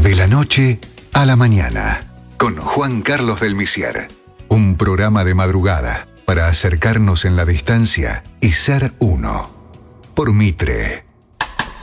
De la noche a la mañana, con Juan Carlos del Misier. Un programa de madrugada para acercarnos en la distancia y ser uno. Por Mitre.